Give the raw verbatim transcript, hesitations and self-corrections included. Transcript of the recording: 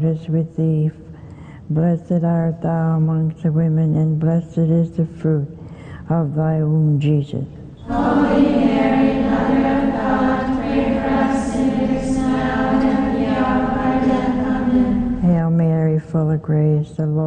is with thee. Blessed art thou amongst the women, and blessed is the fruit of thy womb, Jesus. Holy Mary, Mother of God, pray for us sinners now and at the hour of our death. Amen. Hail Mary, full of grace, the Lord